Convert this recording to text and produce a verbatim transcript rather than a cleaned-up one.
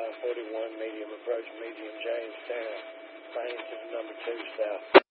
forty-one, medium approach, medium Jamestown, Plainton, number two south.